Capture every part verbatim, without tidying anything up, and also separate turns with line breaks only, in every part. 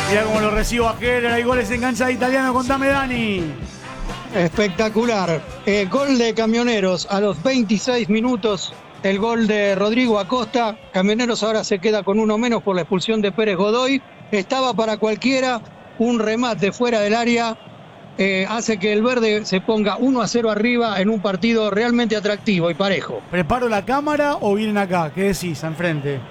Mirá cómo lo recibo a Heller. Hay goles en cancha de Italiano. Contame, Dani.
Espectacular. Eh, gol de Camioneros a los veintiséis minutos. El gol de Rodrigo Acosta. Camioneros ahora se queda con uno menos por la expulsión de Pérez Godoy. Estaba para cualquiera. Un remate fuera del área. Eh, hace que el verde se ponga uno a cero arriba en un partido realmente atractivo y parejo.
¿Preparo la cámara o vienen acá? ¿Qué decís, enfrente?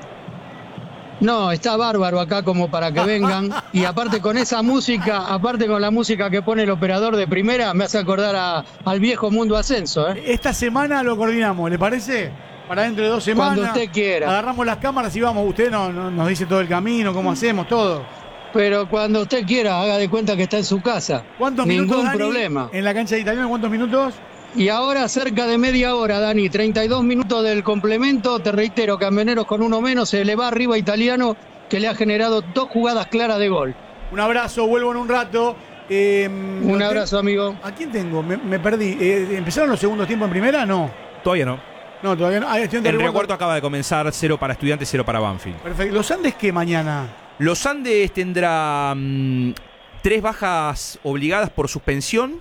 No, está bárbaro acá como para que vengan. Y aparte con esa música, aparte con la música que pone el operador de primera, me hace acordar a, al viejo Mundo Ascenso, ¿eh?
Esta semana lo coordinamos, ¿le parece? Para dentro de dos semanas.
Cuando usted quiera.
Agarramos las cámaras y vamos. Usted no, no, nos dice todo el camino, cómo hacemos, todo.
Pero cuando usted quiera, haga de cuenta que está en su casa.
¿Cuántos
Ningún
minutos, Dani,
problema.
En la cancha de Italiano, ¿cuántos minutos?
Y ahora cerca de media hora, Dani, treinta y dos minutos del complemento. Te reitero, Camioneros con uno menos, se le va arriba Italiano, que le ha generado dos jugadas claras de gol.
Un abrazo, vuelvo en un rato. Eh,
un abrazo, amigo.
¿A quién tengo? Me, me perdí. Eh, ¿Empezaron los segundos tiempos en primera? No.
Todavía no.
No, todavía no. Ah,
el Río Cuarto acaba de comenzar, cero para Estudiantes, cero para Banfield.
Perfecto. ¿Los Andes qué mañana?
Los Andes tendrá mmm, tres bajas obligadas por suspensión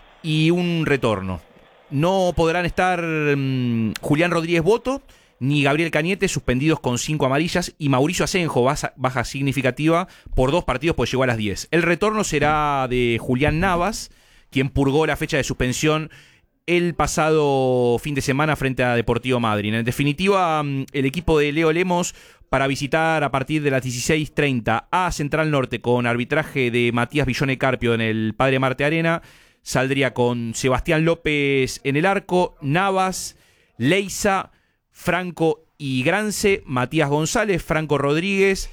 y un retorno. No podrán estar mmm, Julián Rodríguez Boto ni Gabriel Cañete, suspendidos con cinco amarillas, y Mauricio Asenjo, baja, baja significativa por dos partidos, pues llegó a las diez. El retorno será de Julián Navas, quien purgó la fecha de suspensión el pasado fin de semana frente a Deportivo Madryn. En definitiva, el equipo de Leo Lemos, para visitar a partir de las dieciséis treinta a Central Norte con arbitraje de Matías Villone Carpio en el Padre Marte Arena, saldría con Sebastián López en el arco, Navas, Leiza, Franco y Grance, Matías González, Franco Rodríguez,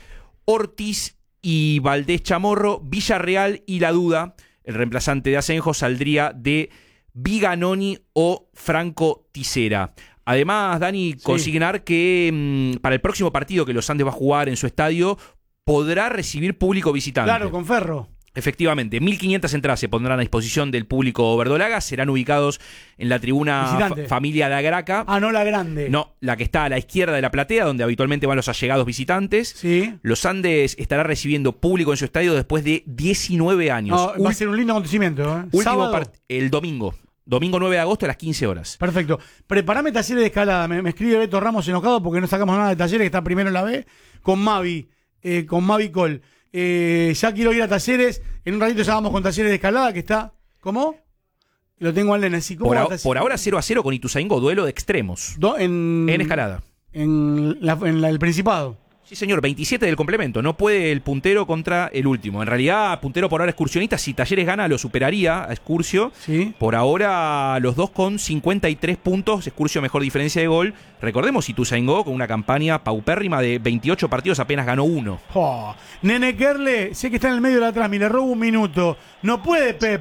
Ortiz y Valdés Chamorro, Villarreal y la duda, el reemplazante de Asenjo, saldría de Viganoni o Franco Tisera. Además, Dani, sí. consignar que mmm, para el próximo partido que los Andes va a jugar en su estadio, podrá recibir público visitante.
Claro, con Ferro.
Efectivamente, mil quinientas entradas se pondrán a disposición del público verdolaga, serán ubicados en la tribuna fa Familia de Agraca.
Ah, no la grande.
No, la que está a la izquierda de la platea, donde habitualmente van los allegados visitantes.
Sí.
Los Andes estará recibiendo público en su estadio después de diecinueve años.
No, va a ser un lindo acontecimiento, ¿eh?
Último el domingo. Domingo nueve de agosto a las quince horas.
Perfecto. Preparame talleres de escalada. Me, me escribe Beto Ramos enojado porque no sacamos nada de talleres, que está primero en la B, con Mavi, eh, con Mavi Col. Eh, ya quiero ir a talleres. En un ratito ya vamos con talleres de escalada, que está... ¿Cómo? Lo tengo al nene. ¿Sí?
Por, a, por ahora cero a cero con Ituzaingó, duelo de extremos.
Do, en,
en escalada.
En, la, en la, el Principado.
Sí, señor, veintisiete del complemento. No puede el puntero contra el último. En realidad, puntero por ahora excursionista. Si Talleres gana, lo superaría a Excursio.
Sí.
Por ahora, los dos con cincuenta y tres puntos. Excursio mejor diferencia de gol. Recordemos, Ituzaingó con una campaña paupérrima de veintiocho partidos, apenas ganó uno.
Oh. Nene Kerle, sé que está en el medio de la atrás, me le robo un minuto. No puede, Pep.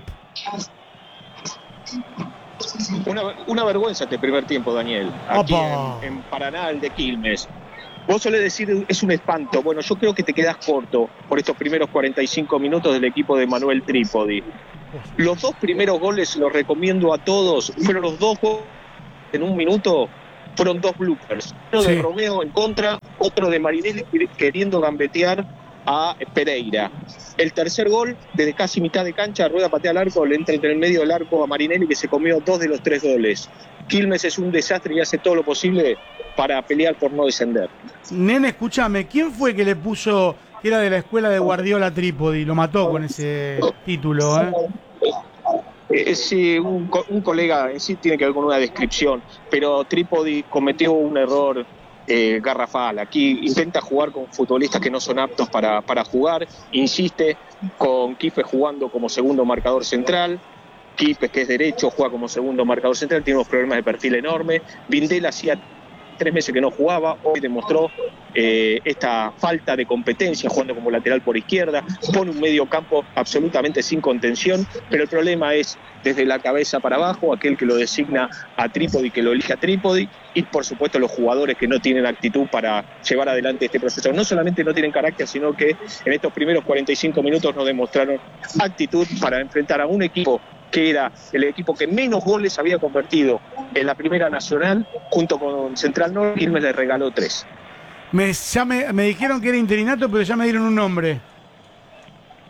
Una, una vergüenza este primer tiempo, Daniel. Aquí en, en Paraná, el de Quilmes. Vos solés decir es un espanto. Bueno, yo creo que te quedás corto por estos primeros cuarenta y cinco minutos del equipo de Manuel Trípodi. Los dos primeros goles, los recomiendo a todos, fueron los dos goles en un minuto, fueron dos bloopers. Uno sí. de Romeo en contra, otro de Marinelli queriendo gambetear a Pereira. El tercer gol, desde casi mitad de cancha, Rueda patea al arco, le entra entre el medio del arco a Marinelli, que se comió dos de los tres goles. Quilmes es un desastre y hace todo lo posible para pelear por no descender.
Nene, escúchame, ¿quién fue que le puso, que era de la escuela de Guardiola, Trípodi? Lo mató con ese título, ¿eh?
Eh, sí, un, un colega en sí tiene que ver con una descripción, pero Trípodi cometió un error eh, garrafal. Aquí intenta jugar con futbolistas que no son aptos para, para jugar, insiste con Quifes jugando como segundo marcador central. Quifes, que es derecho, juega como segundo marcador central, tiene unos problemas de perfil enormes. Vindel hacía tres meses que no jugaba, hoy demostró eh, esta falta de competencia jugando como lateral por izquierda, pone un medio campo absolutamente sin contención, pero el problema es desde la cabeza para abajo, aquel que lo designa a Trípodi, que lo elige a Trípodi, y por supuesto los jugadores que no tienen actitud para llevar adelante este proceso. No solamente no tienen carácter, sino que en estos primeros cuarenta y cinco minutos no demostraron actitud para enfrentar a un equipo que era el equipo que menos goles había convertido en la Primera Nacional, junto con Central Norte. Quilmes le regaló tres.
Me, ya me, me dijeron que era interinato, pero ya me dieron un nombre.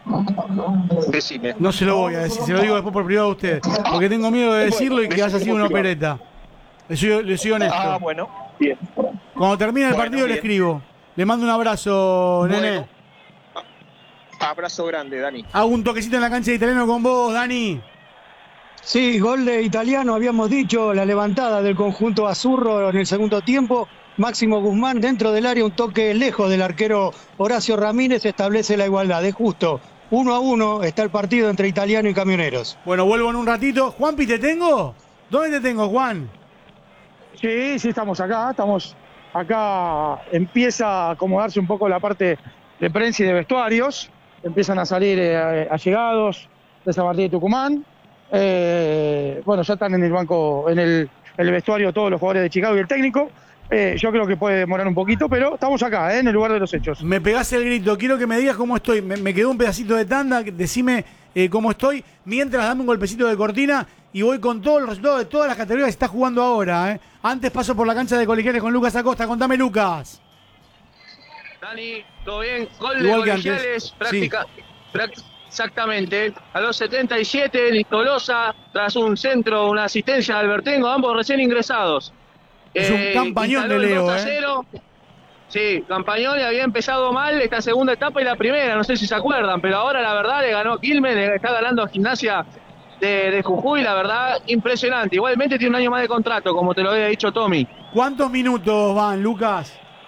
Decime.
No se lo voy a decir, se lo digo después por privado a usted. Porque tengo miedo de decirlo y que haya sido una opereta. Le soy, le soy honesto.
Ah, bueno, bien.
Cuando termine el
Bueno,
partido le
bien.
escribo. Le mando un abrazo,
Bueno.
nene.
Abrazo grande, Dani.
Hago un toquecito en la cancha de Italiano con vos, Dani.
Sí, gol de Italiano, habíamos dicho, la levantada del conjunto azurro en el segundo tiempo. Máximo Guzmán dentro del área, un toque lejos del arquero Horacio Ramírez, establece la igualdad. Es justo, uno a uno está el partido entre Italiano y Camioneros.
Bueno, vuelvo en un ratito. Juanpi, ¿te tengo? ¿Dónde te tengo, Juan?
Sí, sí, estamos acá, estamos acá, empieza a acomodarse un poco la parte de prensa y de vestuarios, empiezan a salir eh, allegados de San Martín de Tucumán, eh, bueno, ya están en el banco, en el, el vestuario todos los jugadores de Chicago y el técnico, eh, yo creo que puede demorar un poquito, pero estamos acá, eh, en el lugar de los hechos.
Me pegás el grito, quiero que me digas cómo estoy. Me, me quedó un pedacito de tanda, decime eh, cómo estoy. Mientras dame un golpecito de cortina y voy con todos los resultados de todas las categorías que se está jugando ahora. Eh. Antes paso por la cancha de Colegiales con Lucas Acosta. Contame, Lucas.
Dani, ¿todo bien? Gol
Igual
de
que
Colegiales,
antes.
práctica, práct- exactamente. A los setenta y siete, Nistolosa, tras un centro, una asistencia de Albertengo, ambos recién ingresados.
Es un campañón de
instaló el
Leo,
dos a
¿eh?
cero. Sí, Campañón le había empezado mal esta segunda etapa y la primera, no sé si se acuerdan, pero ahora la verdad le ganó Quilmes, le está ganando a Gimnasia de, de Jujuy, la verdad, impresionante. Igualmente tiene un año más de contrato, como te lo había dicho Tommy.
¿Cuántos minutos van, Lucas?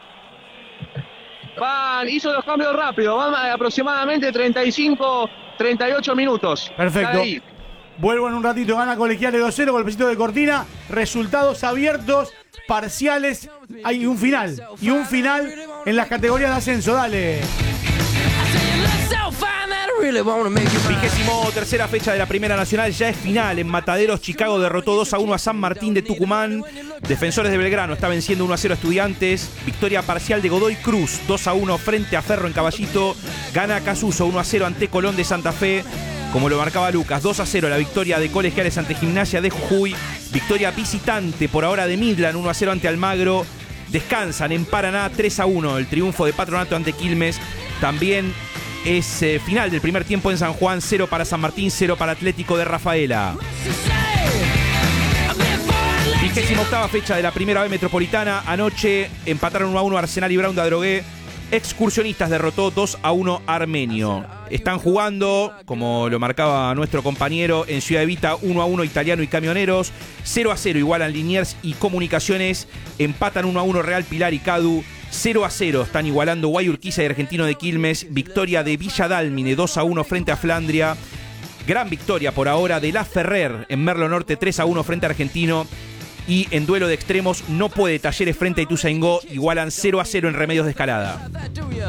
Van, hizo los cambios rápido, van aproximadamente treinta y cinco, treinta y ocho minutos.
Perfecto.
Está ahí.
Vuelvo en un ratito, gana Colegiales dos cero, golpecito de cortina, resultados abiertos, parciales, hay un final, y un final en las categorías de ascenso, dale.
Vigésimo tercera fecha de la Primera Nacional, ya es final. En Mataderos, Chicago derrotó dos a uno a San Martín de Tucumán. Defensores de Belgrano está venciendo uno a cero a Estudiantes. Victoria parcial de Godoy Cruz, dos a uno frente a Ferro en Caballito. Gana Casuso uno a cero ante Colón de Santa Fe. Como lo marcaba Lucas, dos a cero la victoria de Colegiales ante Gimnasia de Jujuy. Victoria visitante por ahora de Midland, uno a cero ante Almagro. Descansan en Paraná, tres a uno el triunfo de Patronato ante Quilmes. También es eh, final del primer tiempo en San Juan, cero para San Martín, cero para Atlético de Rafaela. Vigésima octava fecha de la Primera B Metropolitana. Anoche empataron uno a uno Arsenal y Brown de Adrogué. Excursionistas derrotó dos a uno Armenio. Están jugando, como lo marcaba nuestro compañero, en Ciudad Evita uno a uno Italiano y Camioneros. cero a cero igualan Liniers y Comunicaciones. Empatan uno a uno Real Pilar y Cadu. cero a cero están igualando Guayurquiza y Argentino de Quilmes. Victoria de Villa Dálmine dos a uno frente a Flandria. Gran victoria por ahora de La Ferrer en Merlo Norte, tres a uno frente a Argentino. Y en duelo de extremos no puede Talleres frente a Ituzaingó, igualan cero a cero en Remedios de Escalada.